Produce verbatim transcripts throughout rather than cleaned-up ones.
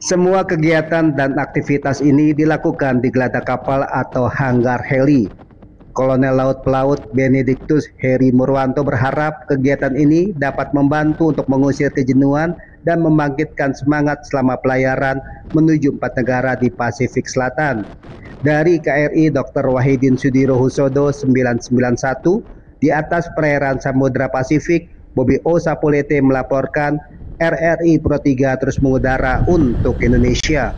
Semua kegiatan dan aktivitas ini dilakukan di geladak kapal atau hanggar heli. Kolonel Laut Pelaut Benedictus Heri Murwanto berharap kegiatan ini dapat membantu untuk mengusir kejenuhan dan membangkitkan semangat selama pelayaran menuju empat negara di Pasifik Selatan. Dari K R I Doktor Wahidin Sudirohusodo sembilan sembilan satu di atas perairan Samudra Pasifik, Bobi O Sapulete melaporkan R R I Pro tiga terus mengudara untuk Indonesia.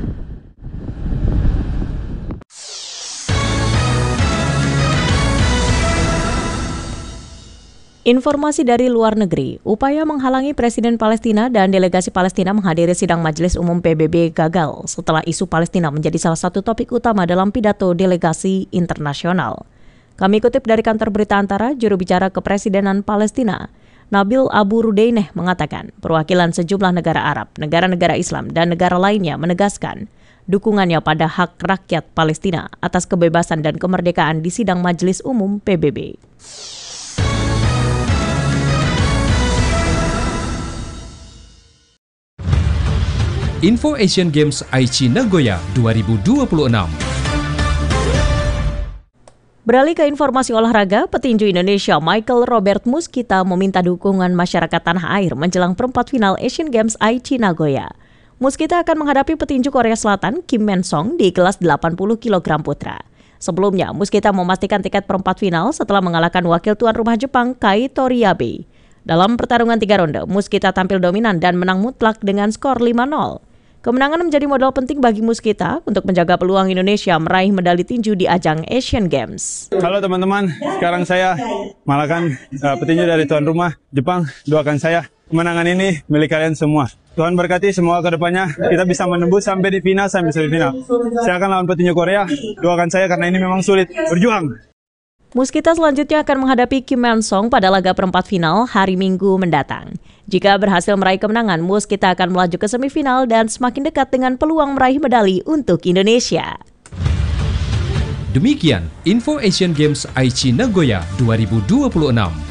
Informasi dari luar negeri, upaya menghalangi Presiden Palestina dan delegasi Palestina menghadiri sidang Majelis Umum P B B gagal setelah isu Palestina menjadi salah satu topik utama dalam pidato delegasi internasional. Kami kutip dari kantor berita Antara, juru bicara kepresidenan Palestina, Nabil Abu Rudaineh mengatakan perwakilan sejumlah negara Arab, negara-negara Islam, dan negara lainnya menegaskan dukungannya pada hak rakyat Palestina atas kebebasan dan kemerdekaan di sidang Majelis Umum P B B. Info Asian Games Aichi Nagoya dua ribu dua puluh enam. Beralih ke informasi olahraga, petinju Indonesia Michael Robert Muskita meminta dukungan masyarakat tanah air menjelang perempat final Asian Games Aichi Nagoya. Muskita akan menghadapi petinju Korea Selatan Kim Men-song di kelas delapan puluh kilogram putra. Sebelumnya, Muskita memastikan tiket perempat final setelah mengalahkan wakil tuan rumah Jepang Kai Toriabe. Dalam pertarungan tiga ronde, Muskita tampil dominan dan menang mutlak dengan skor lima nol. Kemenangan menjadi modal penting bagi Muskita untuk menjaga peluang Indonesia meraih medali tinju di ajang Asian Games. Halo teman-teman, sekarang saya mengalahkan uh, petinju dari tuan rumah Jepang. Doakan saya, kemenangan ini milik kalian semua. Tuhan berkati semua ke depannya, kita bisa menembus sampai di final, sampai semifinal. Saya akan lawan petinju Korea, doakan saya karena ini memang sulit. Berjuang! Muskita selanjutnya akan menghadapi Kim Men-song pada laga perempat final hari Minggu mendatang. Jika berhasil meraih kemenangan, Muskita akan melaju ke semifinal dan semakin dekat dengan peluang meraih medali untuk Indonesia. Demikian Info Asian Games Aichi Nagoya dua ribu dua puluh enam.